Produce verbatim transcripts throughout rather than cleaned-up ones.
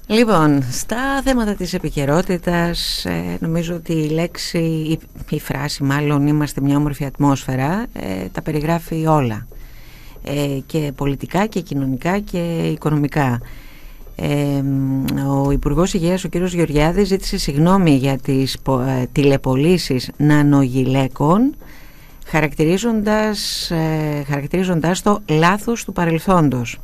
Λοιπόν, στα θέματα της επικαιρότητας, ε, νομίζω ότι η λέξη, η, η φράση μάλλον «είμαστε μια όμορφη ατμόσφαιρα» ε, τα περιγράφει όλα, ε, και πολιτικά και κοινωνικά και οικονομικά. Ε, ο Υπουργός Υγείας, ο κύριος Γεωργιάδης, ζήτησε συγγνώμη για τις ε, τηλεπωλήσεις νανογυλαίκων, χαρακτηρίζοντας, ε, χαρακτηρίζοντας το λάθος του παρελθόντος.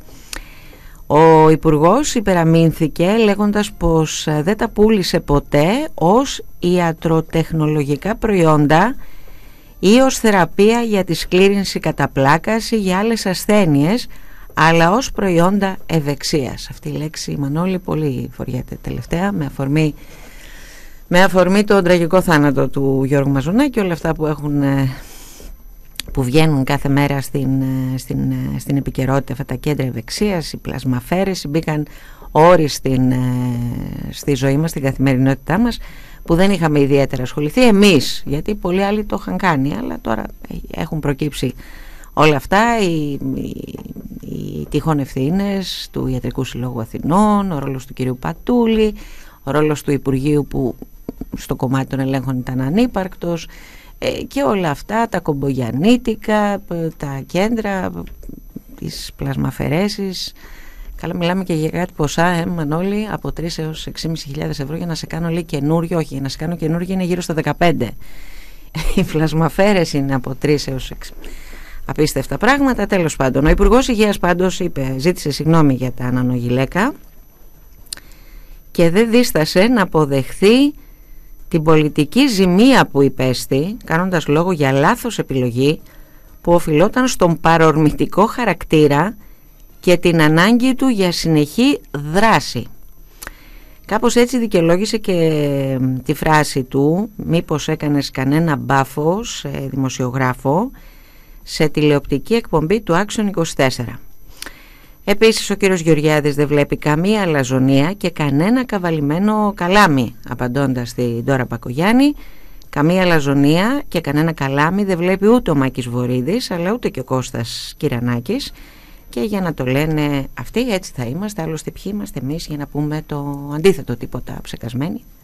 Ο Υπουργός υπεραμείνθηκε λέγοντας πως δεν τα πούλησε ποτέ ως ιατροτεχνολογικά προϊόντα ή ως θεραπεία για τη σκλήρυνση κατά πλάκας ή για άλλες ασθένειες, αλλά ως προϊόντα ευεξίας. Αυτή η λέξη, Μανώλη, πολύ φοριέται τελευταία με αφορμή, με αφορμή τον τραγικό θάνατο του Γιώργου Μαζονάκη και όλα αυτά που έχουν... που βγαίνουν κάθε μέρα στην, στην, στην επικαιρότητα, αυτά τα κέντρα ευεξίας, οι πλασμαφέρες, μπήκαν όροι στην, στη ζωή μας, στην καθημερινότητά μας, που δεν είχαμε ιδιαίτερα ασχοληθεί εμείς, γιατί πολλοί άλλοι το είχαν κάνει, αλλά τώρα έχουν προκύψει όλα αυτά, οι, οι, οι τυχόν ευθύνες του Ιατρικού Συλλόγου Αθηνών, ο ρόλος του κυρίου Πατούλη, ο ρόλος του Υπουργείου που στο κομμάτι των ελέγχων ήταν ανύπαρκτος, και όλα αυτά, τα κομπογιαννίτικα, τα κέντρα, τις πλασμαφαιρέσεις. Καλά, μιλάμε και για κάτι ποσά, ε, Μανώλη, από τρεις έως έξι χιλιάδες πεντακόσια ευρώ για να σε κάνω, λέει, καινούριο. Όχι, για να σε κάνω καινούριο είναι γύρω στα δεκαπέντε. Οι πλασμαφέρες είναι από τρεις έως έξι. Απίστευτα πράγματα. Τέλος πάντων, ο Υπουργός Υγείας πάντως είπε, ζήτησε συγγνώμη για τα νανογυλαίκα και δεν δίστασε να αποδεχθεί την πολιτική ζημία που υπέστη, κάνοντας λόγο για λάθος επιλογή που οφειλόταν στον παρορμητικό χαρακτήρα και την ανάγκη του για συνεχή δράση. Κάπως έτσι δικαιολόγησε και τη φράση του «Μήπως έκανες κανένα μπάφο» σε δημοσιογράφο σε τηλεοπτική εκπομπή του Action είκοσι τέσσερα. Επίσης ο κύριος Γεωργιάδης δεν βλέπει καμία αλαζονία και κανένα καβαλημένο καλάμι, απαντώντας στην Ντόρα Μπακογιάννη. Καμία αλαζονία και κανένα καλάμι δεν βλέπει ούτε ο Μάκης Βορίδης, αλλά ούτε και ο Κώστας Κυρανάκης. Και για να το λένε αυτοί, έτσι θα είμαστε, άλλωστε ποιοι είμαστε εμείς για να πούμε το αντίθετο, τίποτα ψεκασμένοι.